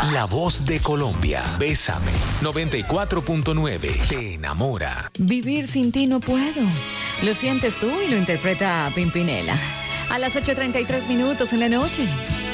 La voz de Colombia. Bésame. 94.9. Te enamora. Vivir sin ti no puedo. Lo sientes tú y lo interpreta Pimpinela. A las 8:33 en la noche.